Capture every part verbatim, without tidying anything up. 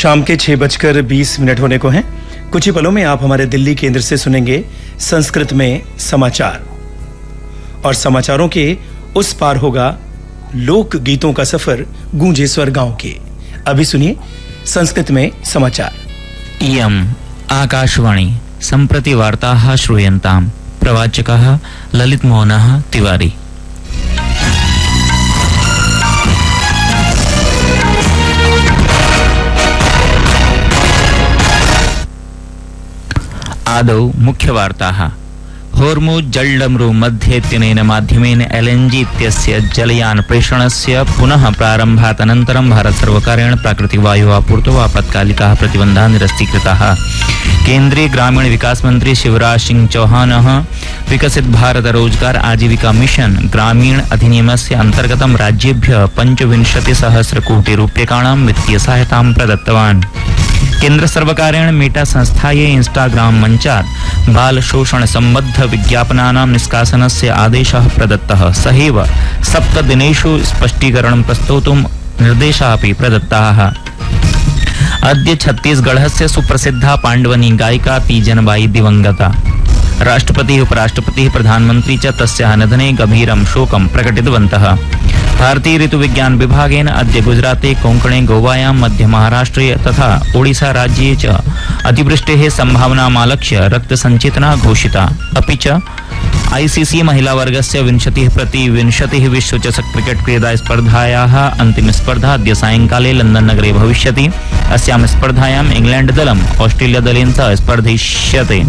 शाम के छह बजकर बीस मिनट होने को हैं। कुछ ही पलों में आप हमारे दिल्ली केंद्र से सुनेंगे संस्कृत में समाचार, और समाचारों के उस पार होगा लोक गीतों का सफर गूंजेश्वर गांव के। अभी सुनिए संस्कृत में समाचार। इयम् आकाशवाणी सम्प्रति वार्ताः श्रूयन्ताम्। प्रवाचकः ललित मोहनः तिवारी। आदौ मुख्यवार्ताः। होर्मुज जलडमरू मध्ये इत्यनेन माध्यमेन एलएनजी इत्यस्य जलयान प्रेषणस्य पुनः प्रारम्भात् अनन्तरं भारत सर्वकारेण प्राकृतिक वायु आपूर्तौ आपत्कालिकाः प्रतिबन्धाः निरस्तीकृताः। केन्द्रीय ग्रामीण विकास मंत्री शिवराज सिंह चौहानः विकसित भारत रोजगार आजीविका मिशन ग्रामीण अधिनियमस्य अन्तर्गतं राज्येभ्यः पञ्चविंशतिसहस्र कोटि रूप्यकाणां वित्तीय सहायतां प्रदत्तवान्। केन्द्र सर्वकारेण मेटा संस्थायै इंस्टाग्राम मञ्चात् बाल शोषण सम्बद्ध विज्ञापनानां निष्कासनस्य आदेशः प्रदत्तः। सहैव सप्तदिनेषु स्पष्टीकरणं प्रस्तोतुं निर्देशाः अपि प्रदत्ताः। अद्य छत्तीसगढ़स्य सुप्रसिद्धा पाण्डवनी गायिका तीजनबाई दिवंगता। राष्ट्रपतिः उपराष्ट्रपतिः प्रधानमन्त्री च तस्याः निधने गभीरं शोकं प्रकटितवन्तः। भारतीय ऋतु विज्ञान विभागेन अद्य गुजराते कोंकणे गोवायां मध्य महाराष्ट्रे तथा ओडिशा राज्ये च अतिवृष्टेः सम्भावनामालक्ष्य रक्तसञ्चेतना घोषिता। अपि च आईसीसी महिला वर्गस्य विंशतिः प्रति विंशतिः विश्वचषक क्रिकेट क्रीडा स्पर्धायाः अन्तिम स्पर्धा अद्य सायंकाले लंदन नगरे भविष्यति। अस्यां स्पर्धायां इंग्लैंड दलम् ऑस्ट्रेलिया दलेन सह स्पर्धिष्यते।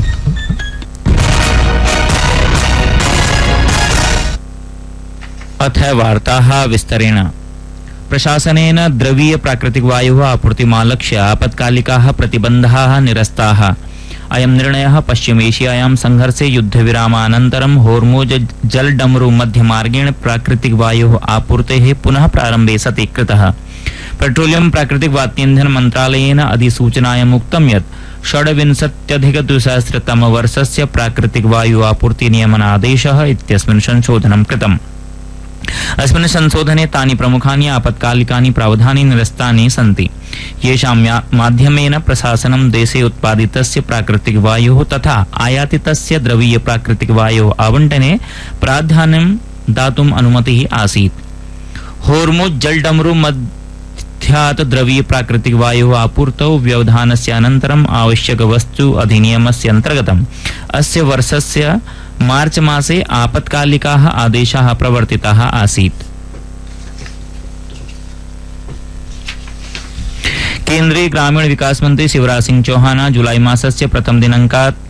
अथ वार्ताः विस्तरेण। प्रशासनेन द्रवीय प्राकृतिक वायुः आपूर्तिमालक्ष्य आपत्कालिकाः प्रतिबन्धाः निरस्ताः। अयं निर्णयः पश्चिम एशियायां संघर्षे युद्धविरामानन्तरं होर्मुज जलडमरू मध्यमार्गेण प्राकृतिक वायुः आपूर्तेः पुनः प्रारम्भे सति कृतः। पेट्रोलियम प्राकृतिक वात्यन्धन मन्त्रालयेन अधिसूचनायाम् उक्तं यत् षड्विंशत्यधिकद्विसहस्रतमवर्षस्य प्राकृतिक वायु आपूर्ति नियमनादेशः इत्यस्मिन् संशोधनं कृतम्। अस्मिन् संशोधने तानि प्रमुखानि आपत्कालिकानि प्रावधानानि निरस्तानि सन्ति, येषां माध्यमेन प्रशासनं देशे उत्पादितस्य प्राकृतिक वायोः तथा आयातितस्य द्रवीय प्राकृतिक वायोः आवंटने प्राधान्यं दातुम् अनुमतिः आसीत्। होर्मुज जलडमरू मध्यात् द्रवीय प्राकृतिक वायोः आपूर्तौ व्यवधानस्य अनन्तरम् आवश्यक वस्तु अधिनियमस्य अन्तर्गतम् अस्य वर्षस्य मार्च मासे आपत्कालिकाः आदेशाः प्रवर्तिताः आसीत्। केन्द्रीय ग्रामीण विकास मंत्री शिवराज सिंह चौहान जुलाई मासस्य प्रथम दिनांकात्